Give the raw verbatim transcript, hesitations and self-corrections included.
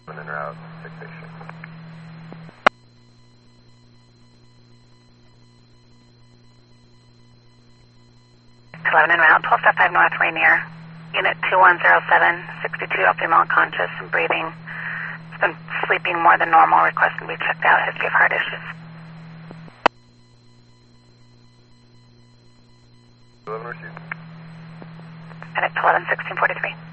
En route, six station. eleven en route, twelve five North Rainier. Unit two one zero seven, sixty-two optimal conscious and breathing. It's been sleeping more than normal, requesting to be checked out, history of heart issues. eleven received. And it's eleven sixteen forty-three.